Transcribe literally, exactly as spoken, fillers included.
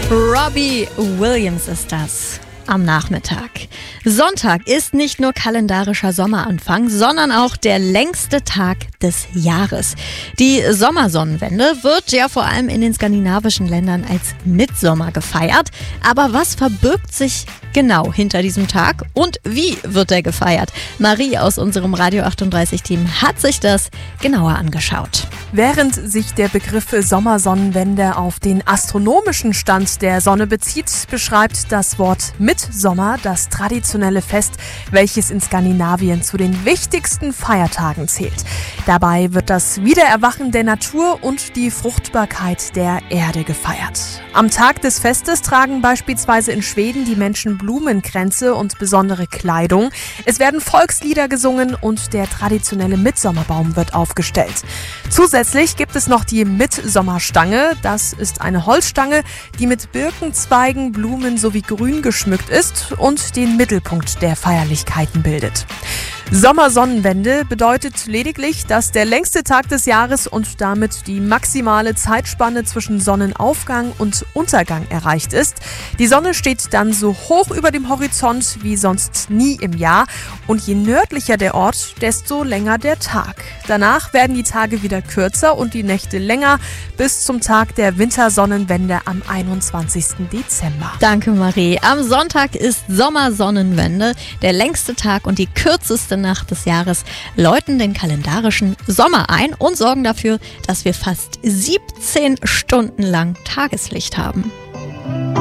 Robbie Williams ist das. Am Nachmittag. Sonntag ist nicht nur kalendarischer Sommeranfang, sondern auch der längste Tag des Jahres. Die Sommersonnenwende wird ja vor allem in den skandinavischen Ländern als Mitsommer gefeiert. Aber was verbirgt sich genau hinter diesem Tag und wie wird er gefeiert? Marie aus unserem Radio achtunddreißig-Team hat sich das genauer angeschaut. Während sich der Begriff Sommersonnenwende auf den astronomischen Stand der Sonne bezieht, beschreibt das Wort Mitsommer das traditionelle Fest, welches in Skandinavien zu den wichtigsten Feiertagen zählt. Dabei wird das Wiedererwachen der Natur und die Fruchtbarkeit der Erde gefeiert. Am Tag des Festes tragen beispielsweise in Schweden die Menschen Blumenkränze und besondere Kleidung. Es werden Volkslieder gesungen und der traditionelle Mitsommerbaum wird aufgestellt. Zusätzlich gibt es noch die Mitsommerstange. Das ist eine Holzstange, die mit Birkenzweigen, Blumen sowie Grün geschmückt ist und den Mittelpunkt der Feierlichkeiten bildet. Sommersonnenwende bedeutet lediglich, dass der längste Tag des Jahres und damit die maximale Zeitspanne zwischen Sonnenaufgang und Untergang erreicht ist. Die Sonne steht dann so hoch über dem Horizont wie sonst nie im Jahr und je nördlicher der Ort, desto länger der Tag. Danach werden die Tage wieder kürzer und die Nächte länger bis zum Tag der Wintersonnenwende am einundzwanzigsten Dezember. Danke, Marie. Am Sonntag ist Sommersonnenwende. Der längste Tag und die kürzeste Nacht des Jahres läuten den kalendarischen Sommer ein und sorgen dafür, dass wir fast siebzehn Stunden lang Tageslicht haben.